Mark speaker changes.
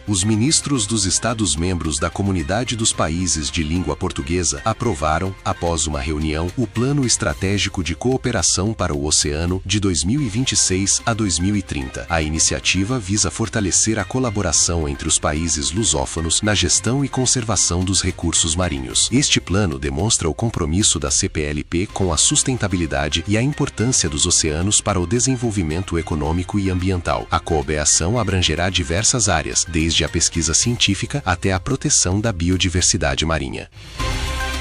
Speaker 1: Os ministros dos Estados-membros da Comunidade dos Países de Língua Portuguesa aprovaram, após uma reunião, o Plano Estratégico de Cooperação para o Oceano de 2026 a 2030. A iniciativa visa fortalecer a colaboração entre os países lusófonos na gestão e conservação dos recursos marinhos. Este plano demonstra o compromisso da CPLP com a sustentabilidade e a importância dos oceanos para o desenvolvimento econômico e ambiental. A cooperação abrangerá diversas áreas, desde a pesquisa científica até a proteção da biodiversidade marinha.